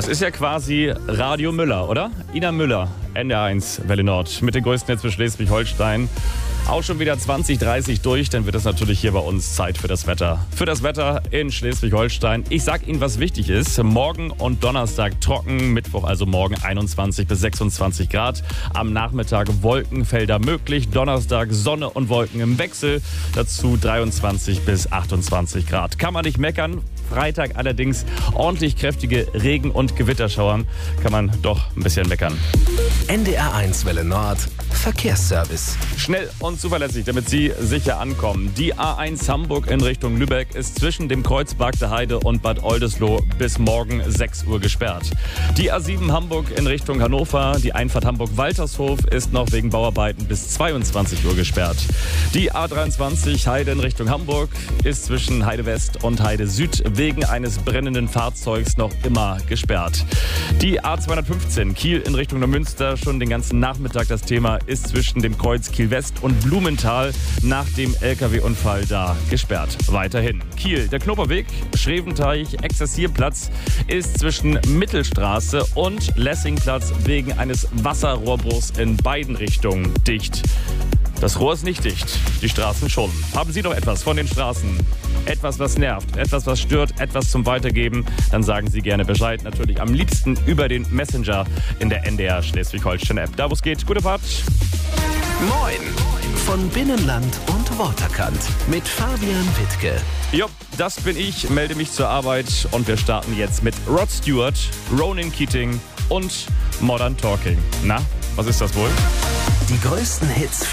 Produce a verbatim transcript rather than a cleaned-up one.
Das ist ja quasi Radio Müller, oder? Ina Müller, N D R eins, Welle Nord, mit den größten Netz für Schleswig-Holstein. Auch schon wieder zwanzig, dreißig durch, dann wird es natürlich hier bei uns Zeit für das Wetter. Für das Wetter in Schleswig-Holstein. Ich sag Ihnen, was wichtig ist. Morgen und Donnerstag trocken, Mittwoch also morgen einundzwanzig bis sechsundzwanzig Grad. Am Nachmittag Wolkenfelder möglich. Donnerstag Sonne und Wolken im Wechsel. Dazu dreiundzwanzig bis achtundzwanzig Grad. Kann man nicht meckern. Freitag allerdings ordentlich kräftige Regen- und Gewitterschauern. Kann man doch ein bisschen meckern. N D R eins Welle Nord Verkehrsservice. Schnell und zuverlässig, damit Sie sicher ankommen. Die A eins Hamburg in Richtung Lübeck ist zwischen dem Kreuzberg der Heide und Bad Oldesloe bis morgen sechs Uhr gesperrt. Die A sieben Hamburg in Richtung Hannover, die Einfahrt Hamburg-Waltershof ist noch wegen Bauarbeiten bis zweiundzwanzig Uhr gesperrt. Die A dreiundzwanzig Heide in Richtung Hamburg ist zwischen Heide West und Heide Süd wegen eines brennenden Fahrzeugs noch immer gesperrt. Die A zweihundertfünfzehn Kiel in Richtung Neumünster, schon den ganzen Nachmittag das Thema, ist zwischen dem Kreuz Kiel West und Blumenthal nach dem L K W-Unfall da gesperrt. Weiterhin Kiel, der Knoperweg, Schreventeich, Exerzierplatz ist zwischen Mittelstraße und Lessingplatz wegen eines Wasserrohrbruchs in beiden Richtungen dicht. Das Rohr ist nicht dicht, die Straßen schon. Haben Sie noch etwas von den Straßen? Etwas, was nervt, etwas, was stört, etwas zum Weitergeben? Dann sagen Sie gerne Bescheid. Natürlich am liebsten über den Messenger in der N D R Schleswig-Holstein-App. Da, wo es geht. Gute Fahrt. Moin von Binnenland und Waterkant mit Fabian Wittke. Jo, das bin ich. Melde mich zur Arbeit und wir starten jetzt mit Rod Stewart, Ronan Keating und Modern Talking. Na, was ist das wohl? Die größten Hits